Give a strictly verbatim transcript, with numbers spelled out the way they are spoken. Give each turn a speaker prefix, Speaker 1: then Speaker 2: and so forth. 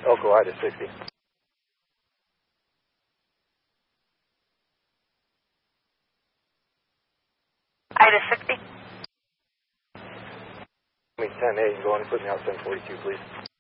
Speaker 1: Elko, Ida sixty.
Speaker 2: Ida sixty.
Speaker 1: Me ten eight, go on and put me out seven forty-two, please.